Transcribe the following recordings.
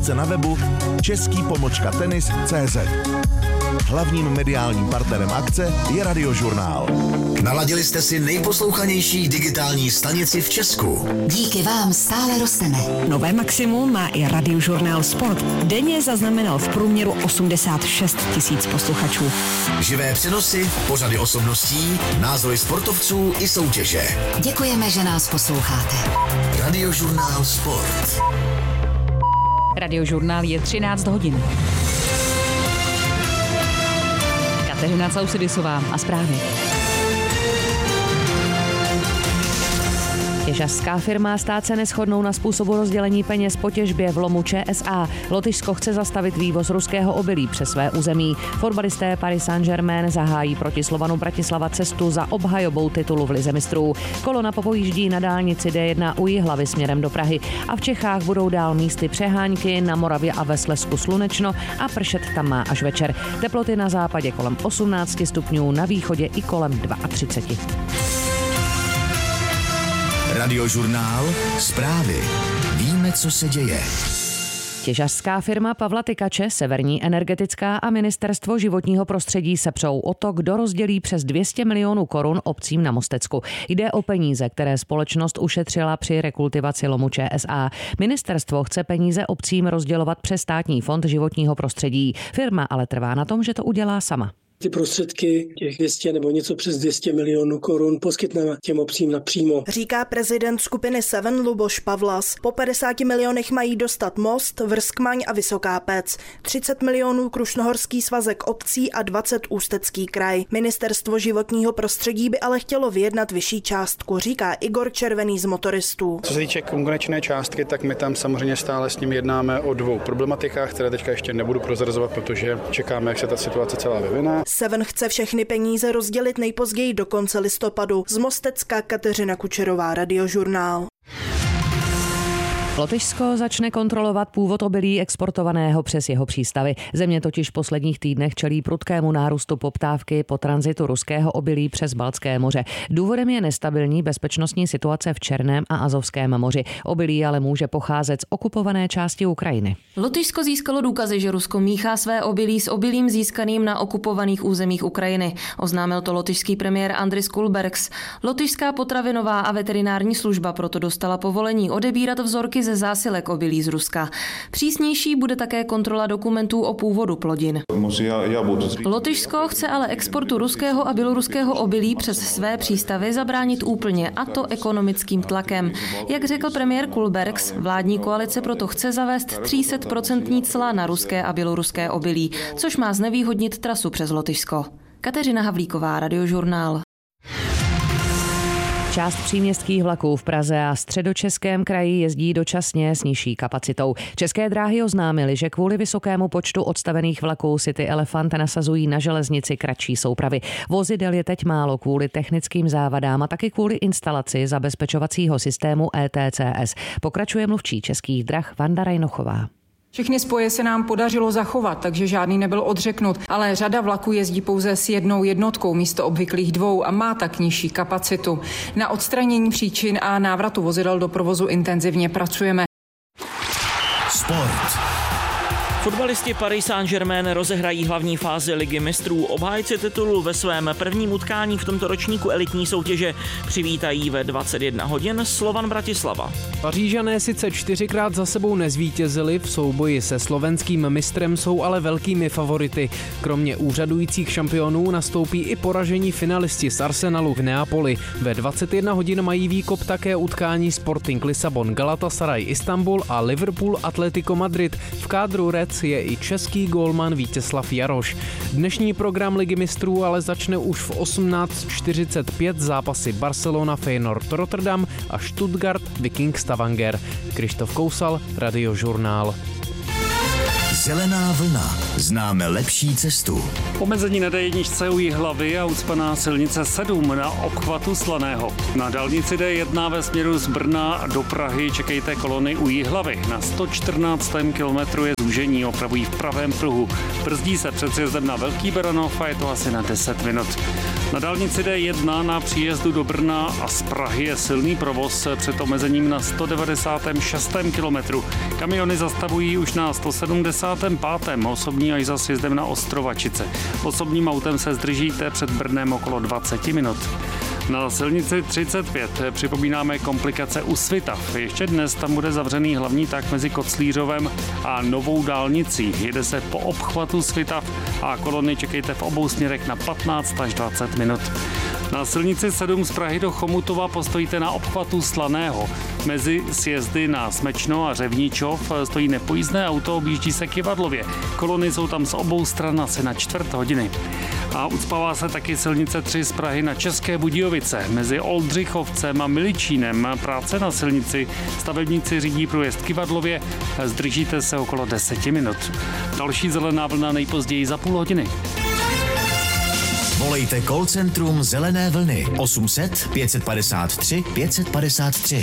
místce na webu český-tenis.cz. Hlavním mediálním partnerem akce je Radiožurnál. Naladili jste si nejposlouchanější digitální stanici v Česku. Díky vám stále rosteme. Nové maximum má i Radiožurnál Sport. Denně zaznamenal v průměru 86 000 posluchačů. Živé přenosy, pořady osobností, názory sportovců i soutěže. Děkujeme, že nás posloucháte. Radiožurnál Sport. Radiožurnál je 13 hodin. Kateřina Causydisová a zprávy. Těžařská firma stát se neshodnou na způsobu rozdělení peněz po těžbě v lomu ČSA. Lotyšsko chce zastavit vývoz ruského obilí přes své území. Fotbalisté Paris Saint-Germain zahájí proti Slovanu Bratislava cestu za obhajobou titulu v lize mistrů. Kolona popojíždí na dálnici D1 u Jihlavy směrem do Prahy a v Čechách budou dál místy přehánky, na Moravě a ve Slezsku slunečno a pršet tam má až večer. Teploty na západě kolem 18 stupňů, na východě i kolem 32. Radiožurnál Zprávy. Víme, co se děje. Těžařská firma Pavla Tykače, Severní energetická a Ministerstvo životního prostředí se přou o to, kdo rozdělí přes 200 milionů korun obcím na Mostecku. Jde o peníze, které společnost ušetřila při rekultivaci lomu ČSA. Ministerstvo chce peníze obcím rozdělovat přes Státní fond životního prostředí. Firma ale trvá na tom, že to udělá sama. Ty prostředky, těch 200 nebo něco přes 200 milionů korun, poskytneme těm obcím napřímo. Říká prezident skupiny Seven Luboš Pavlas. Po 50 milionech mají dostat Most, Vrskmaň a Vysoká Pec. 30 milionů Krušnohorský svazek obcí a 20 Ústecký kraj. Ministerstvo životního prostředí by ale chtělo vyjednat vyšší částku, říká Igor Červený z Motoristů. Co se týče konečné částky, tak my tam samozřejmě stále s ním jednáme o dvou problematikách, které teďka ještě nebudu prozrazovat, protože čekáme, jak se ta situace celá vyvine. Seven chce všechny peníze rozdělit nejpozději do konce listopadu. Z Mostecka Kateřina Kučerová, Radiožurnál. Lotyšsko začne kontrolovat původ obilí exportovaného přes jeho přístavy. Země totiž v posledních týdnech čelí prudkému nárůstu poptávky po tranzitu ruského obilí přes Baltské moře. Důvodem je nestabilní bezpečnostní situace v Černém a Azovském moři. Obilí ale může pocházet z okupované části Ukrajiny. Lotyšsko získalo důkazy, že Rusko míchá své obilí s obilím získaným na okupovaných územích Ukrajiny. Oznámil to lotyšský premiér Andris Kulbergs. Lotyšská potravinová a veterinární služba proto dostala povolení odebírat vzorky ze zásilek obilí z Ruska. Přísnější bude také kontrola dokumentů o původu plodin. Lotyšsko chce ale exportu ruského a běloruského obilí přes své přístavy zabránit úplně, a to ekonomickým tlakem. Jak řekl premiér Kulbergs, vládní koalice proto chce zavést 300% cla na ruské a běloruské obilí, což má znevýhodnit trasu přes Lotyšsko. Kateřina Havlíková, Radiožurnál. Část příměstských vlaků v Praze a Středočeském kraji jezdí dočasně s nižší kapacitou. České dráhy oznámily, že kvůli vysokému počtu odstavených vlaků City Elefant nasazují na železnici kratší soupravy. Vozidel je teď málo kvůli technickým závadám a taky kvůli instalaci zabezpečovacího systému ETCS. Pokračuje mluvčí Českých drah Vanda Rajnochová. Všechny spoje se nám podařilo zachovat, takže žádný nebyl odřeknut, ale řada vlaků jezdí pouze s jednou jednotkou místo obvyklých dvou a má tak nižší kapacitu. Na odstranění příčin a návratu vozidel do provozu intenzivně pracujeme. Sport. Fotbalisti Paris Saint-Germain rozehrají hlavní fázi Ligy mistrů. Obhájci titulu ve svém prvním utkání v tomto ročníku elitní soutěže přivítají ve 21 hodin Slovan Bratislava. Pařížané sice 4krát za sebou nezvítězili, v souboji se slovenským mistrem jsou ale velkými favority. Kromě úřadujících šampionů nastoupí i poražení finalisti z Arsenalu v Neapoli. Ve 21 hodin mají výkop také utkání Sporting Lisabon, Galatasaray Istanbul a Liverpool Atletico Madrid. V kádru Reds je i český gólman Vítězslav Jaroš. Dnešní program Ligy mistrů ale začne už v 18:45 zápasy Barcelona, Feyenoord, Rotterdam a Stuttgart, Viking Stavanger. Krištof Kousal, Radiožurnál. Zelená vlna. Známe lepší cestu. Omezení na D1 u Jihlavy a ucpaná silnice 7 na obchvatu Slaného. Na dálnici D1 ve směru z Brna do Prahy čekejte kolony u Jihlavy. Na 114. kilometru je zúžení, opravují v pravém pruhu. Brzdí se před sjezdem na Velký Beranov a je to asi na 10 minut. Na dálnici D1 na příjezdu do Brna a z Prahy je silný provoz před omezením na 196. kilometru. Kamiony zastavují už na 175. osobní až za sjezdem na Ostrovačice. Osobním autem se zdržíte před Brnem okolo 20 minut. Na silnici 35 připomínáme komplikace u Svitav. Ještě dnes tam bude zavřený hlavní tah mezi Koclířovem a Novou dálnicí. Jede se po obchvatu Svitav a kolony čekejte v obou směrech na 15 až 20 minut. Na silnici 7 z Prahy do Chomutova postojíte na obchvatu Slaného. Mezi sjezdy na Smečno a Řevničov stojí nepojízdné auto, objíždí se Kyvadlově. Kolony jsou tam z obou stran asi na čtvrt hodiny. A ucpává se taky silnice 3 z Prahy na České Budějovice. Mezi Oldřichovcem a Miličínem práce na silnici. Stavebníci řídí průjezd Kyvadlově, zdržíte se okolo 10 minut. Další zelená vlna nejpozději za půl hodiny. Volejte call centrum Zelené vlny 800 553 553.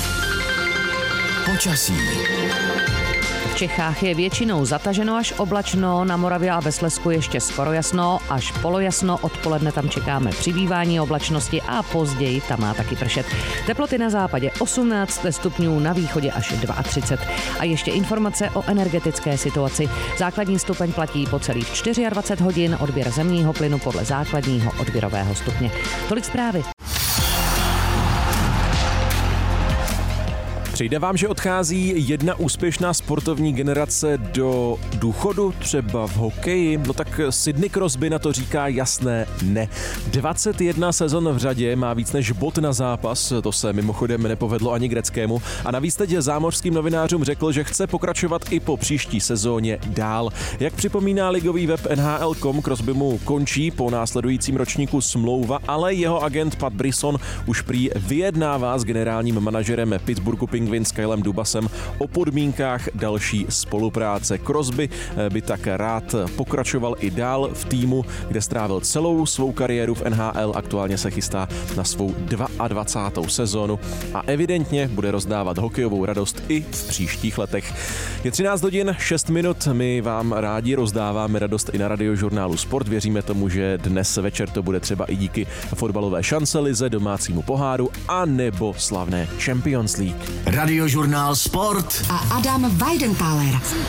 Počasí. V Čechách je většinou zataženo až oblačno, na Moravě a ve Slezsku ještě skoro jasno, až polojasno, odpoledne tam čekáme přibývání oblačnosti a později tam má taky pršet. Teploty na západě 18 stupňů, na východě až 32. A ještě informace o energetické situaci. Základní stupeň platí po celých 24 hodin, odběr zemního plynu podle základního odběrového stupně. Tolik zprávy. Přijde vám, že odchází jedna úspěšná sportovní generace do důchodu, třeba v hokeji? No tak Sidney Crosby na to říká jasné ne. 21 sezon v řadě, má víc než bod na zápas, to se mimochodem nepovedlo ani Greckému. A navíc teď zámořským novinářům řekl, že chce pokračovat i po příští sezóně dál. Jak připomíná ligový web NHL.com, Crosby mu končí po následujícím ročníku smlouva, ale jeho agent Pat Brisson už prý vyjednává s generálním manažerem Pittsburghu Penguins Kylem Dubasem o podmínkách další spolupráce. Crosby by tak rád pokračoval i dál v týmu, kde strávil celou svou kariéru v NHL, aktuálně se chystá na svou 22. sezónu a evidentně bude rozdávat hokejovou radost i v příštích letech. Je 13 hodin 6 minut, my vám rádi rozdáváme radost i na Radiožurnálu Sport, věříme tomu, že dnes večer to bude třeba i díky fotbalové šancelize, domácímu poháru a nebo slavné Champions League. Radiožurnál Sport a Adam Weidenthaler.